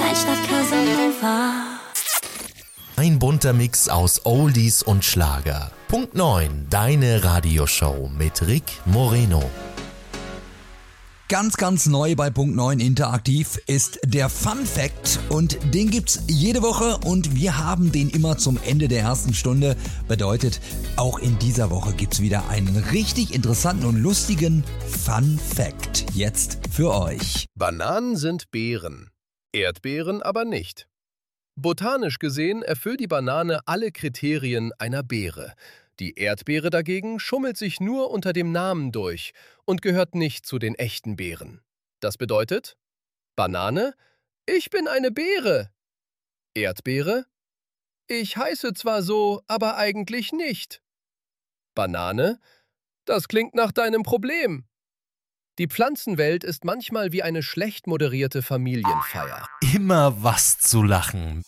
Kleinstadt Casanova. Ein bunter Mix aus Oldies und Schlager. Punkt 9, deine Radioshow mit Rick Moreno. Ganz neu bei Punkt 9 interaktiv ist der Fun Fact und den gibt's jede Woche und wir haben den immer zum Ende der ersten Stunde. Bedeutet, auch in dieser Woche gibt's wieder einen richtig interessanten und lustigen Fun Fact. Jetzt für euch. Bananen sind Beeren, Erdbeeren aber nicht. Botanisch gesehen erfüllt die Banane alle Kriterien einer Beere. Die Erdbeere dagegen schummelt sich nur unter dem Namen durch und gehört nicht zu den echten Beeren. Das bedeutet: Banane: Ich bin eine Beere. Erdbeere: Ich heiße zwar so, aber eigentlich nicht. Banane: Das klingt nach deinem Problem. Die Pflanzenwelt ist manchmal wie eine schlecht moderierte Familienfeier. Immer was zu lachen.